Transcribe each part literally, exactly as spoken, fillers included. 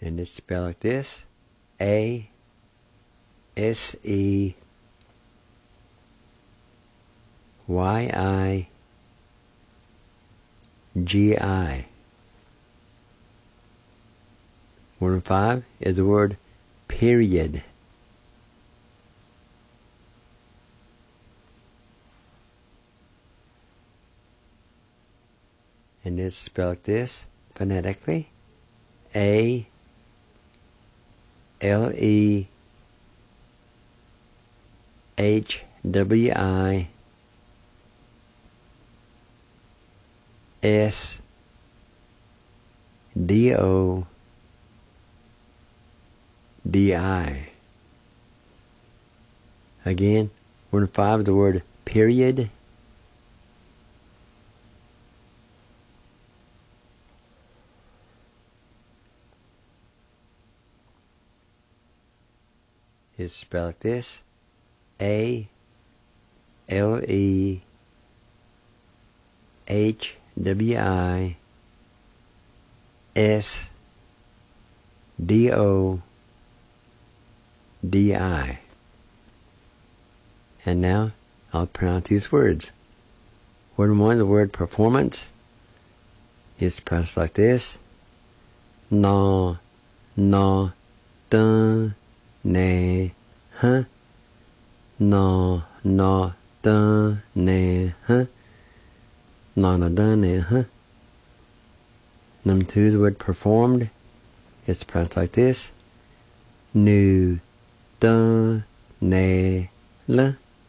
And it's spelled like this. A S E Y I G I. Word number five is the word period. And it's spelled like this phonetically. A L E H W I S D O D I. Again, word number five is the word period. It's spelled like this. A L E H W I S D O D I. And now I'll pronounce these words. Word number one, the word performance, is pronounced like this. Na, na, dun, ne, huh. Na, na, dun, ne, huh. Na, na, dun, ne, huh. Number two, the word performed, is pronounced like this. Nu, dun, ne, la.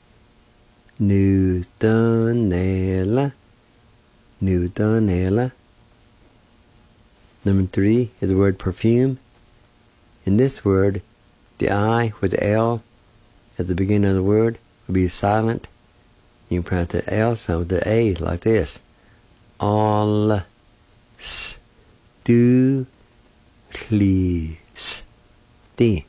Nu, dun, ne, la. Nu, dun, ne, la. Number three is the word perfume. In this word, the I with the L at the beginning of the word will be silent. You can pronounce the L sound with the A like this. All, s, do, please, D.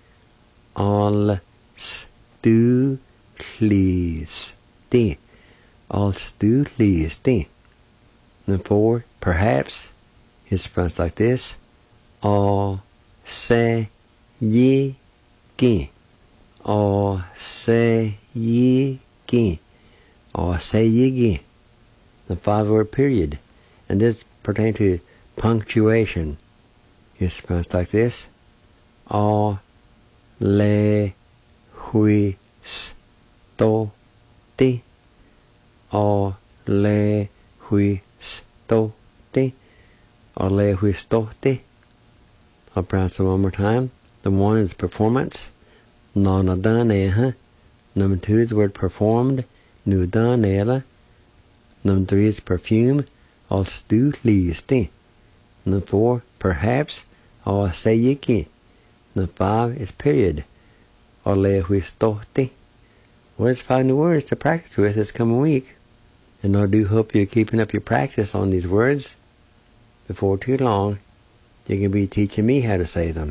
All, s, do, please, D. All, s, do, please, D. Number four, perhaps, is pronounced like this. All, se, ye, gi. All, se, ye, gi. All, se, ye, gi. The five-word period. And this pertains to punctuation. It's pronounced like this. All, le, hui, sto, ti. All, le, hui, sto, ti. All, le, hui, sto, ti. I'll pronounce it one more time. The one is performance. Na, na, da, ne, huh. Number two is the word performed. Nu, da, ne, la. Number three is perfume. All, stu, li, sti. Number four, perhaps. All, se, yiki. Number five is period. All, le, hui, sto, ti. Well, let's find the words to practice with this coming week. And I do hope you're keeping up your practice on these words. Before too long, you can be teaching me how to say them.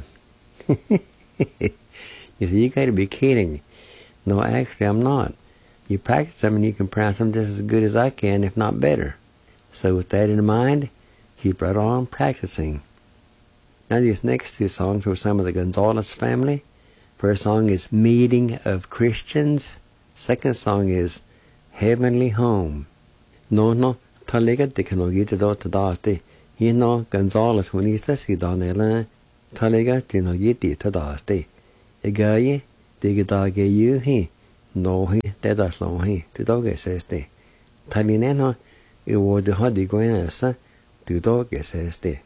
You see, you gotta be kidding. No, actually, I'm not. You practice them and you can pronounce them just as good as I can, if not better. So with that in mind, keep right on practicing. Now these next two songs were some of the Gonzalez family. First song is Meeting of Christians. Second song is Heavenly Home. No, no, talega de kanogita do tadasti. You know, Gonzalez when he says he done it, talega de kanogita tadasti. A guy, de gadage you he. No, he, that is no he. To dog says de. Talineno, it was the hody going as to dog says de.